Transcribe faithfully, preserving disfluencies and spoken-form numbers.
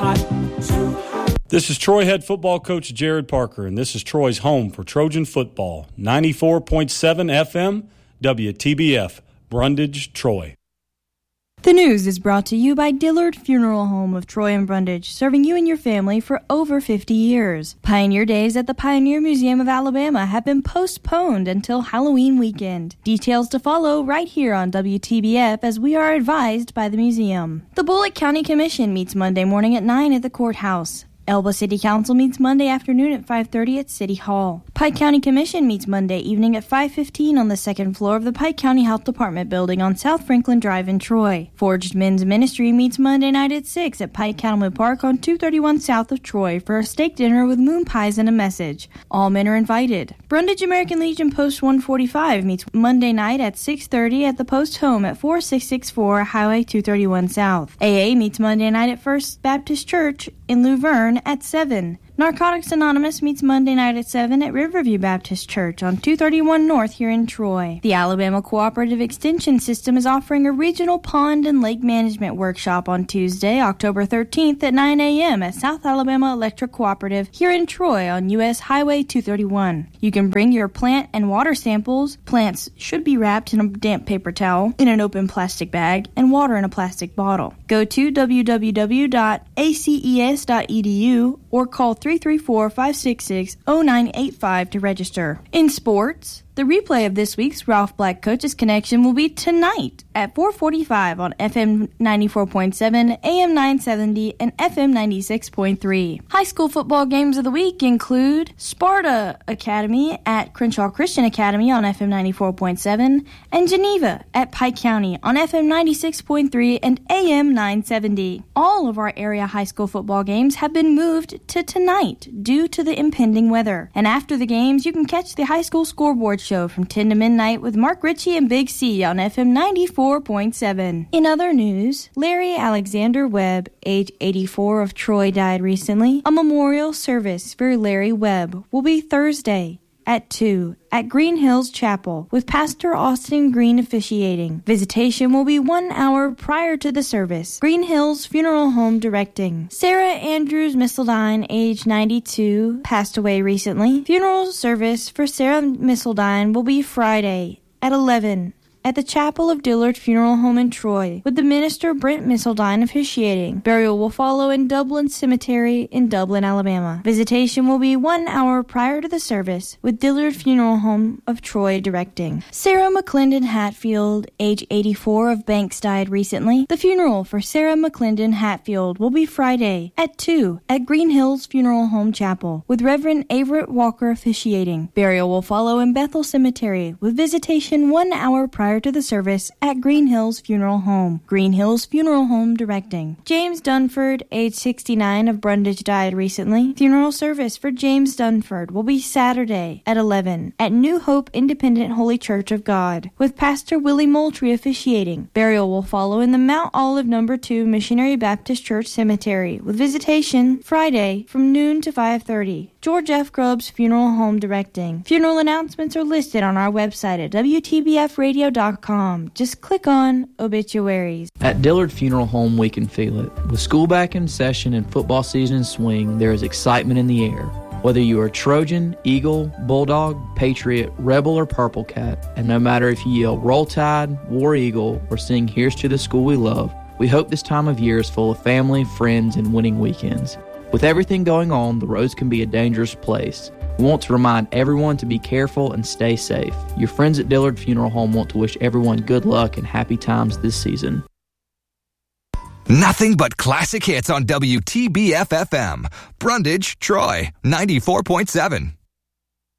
hot, too hot. This is Troy head football coach Jared Parker, and this is Troy's home for Trojan football. ninety-four point seven F M, W T B F, Brundage, Troy. The news is brought to you by Dillard Funeral Home of Troy and Brundage, serving you and your family for over fifty years. Pioneer Days at the Pioneer Museum of Alabama have been postponed until Halloween weekend. Details to follow right here on W T B F as we are advised by the museum. The Bullitt County Commission meets Monday morning at nine at the courthouse. Elba City Council meets Monday afternoon at five thirty at City Hall. Pike County Commission meets Monday evening at five fifteen on the second floor of the Pike County Health Department building on South Franklin Drive in Troy. Forged Men's Ministry meets Monday night at six at Pike Cattleman Park on two thirty-one south of Troy for a steak dinner with moon pies and a message. All men are invited. Brundage American Legion Post one forty-five meets Monday night at six thirty at the Post Home at forty-six sixty-four Highway two thirty-one South. A A meets Monday night at First Baptist Church in Luverne at seven. Narcotics Anonymous meets Monday night at seven at Riverview Baptist Church on two thirty-one North here in Troy. The Alabama Cooperative Extension System is offering a regional pond and lake management workshop on Tuesday, October thirteenth at nine a.m. at South Alabama Electric Cooperative here in Troy on U S Highway two thirty-one. You can bring your plant and water samples. Plants should be wrapped in a damp paper towel, in an open plastic bag, and water in a plastic bottle. Go to w w w dot a c e s dot e d u or call three three four, five six six, zero nine eight five to register. In sports, the replay of this week's Ralph Black Coaches Connection will be tonight at four forty-five on F M ninety-four point seven, A M nine seventy, and F M ninety-six point three. High school football games of the week include Sparta Academy at Crenshaw Christian Academy on F M ninety-four point seven, and Geneva at Pike County on F M ninety-six point three and A M nine seventy. All of our area high school football games have been moved to tonight due to the impending weather. And after the games, you can catch the high school scoreboard show from ten to midnight with Mark Ritchie and Big C on F M ninety-four point seven. In other news, Larry Alexander Webb, age eighty-four, of Troy, died recently. A memorial service for Larry Webb will be Thursday at two at Green Hills Chapel with Pastor Austin Green officiating. Visitation will be one hour prior to the service. Green Hills Funeral Home directing. Sarah Andrews Missildine, age ninety-two, passed away recently. Funeral service for Sarah Missildine will be Friday at eleven at the Chapel of Dillard Funeral Home in Troy, with the minister Brent Missildine officiating. Burial will follow in Dublin Cemetery in Dublin, Alabama. Visitation will be one hour prior to the service, with Dillard Funeral Home of Troy directing. Sarah McClendon Hatfield, age eighty-four, of Banks, died recently. The funeral for Sarah McClendon Hatfield will be Friday at two at Green Hills Funeral Home Chapel, with Reverend Everett Walker officiating. Burial will follow in Bethel Cemetery, with visitation one hour prior to the service at Green Hills Funeral Home. Green Hills Funeral Home directing. James Dunford, age sixty-nine, of Brundage, died recently. Funeral service for James Dunford will be Saturday at eleven at New Hope Independent Holy Church of God, with Pastor Willie Moultrie officiating. Burial will follow in the Mount Olive Number two Missionary Baptist Church Cemetery, with visitation Friday from noon to five thirty. George F. Grubbs Funeral Home directing. Funeral announcements are listed on our website at w t b f radio dot com. Just click on obituaries. At Dillard Funeral Home, we can feel it. With school back in session and football season in swing, there is excitement in the air. Whether you are Trojan, Eagle, Bulldog, Patriot, Rebel, or Purple Cat, and no matter if you yell Roll Tide, War Eagle, or sing Here's to the School We Love, we hope this time of year is full of family, friends, and winning weekends. With everything going on, the roads can be a dangerous place. We want to remind everyone to be careful and stay safe. Your friends at Dillard Funeral Home want to wish everyone good luck and happy times this season. Nothing but classic hits on W T B F F M. Brundage, Troy, ninety-four point seven.